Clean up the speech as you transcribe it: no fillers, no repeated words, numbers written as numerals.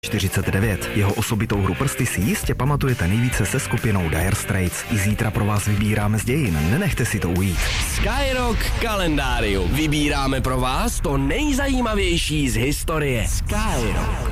49. Jeho osobitou hru Prsty si jistě pamatujete nejvíce se skupinou Dire Straits. I zítra pro vás vybíráme z dějin, nenechte si to ujít. Skyrock kalendárium. Vybíráme pro vás to nejzajímavější z historie. Skyrock.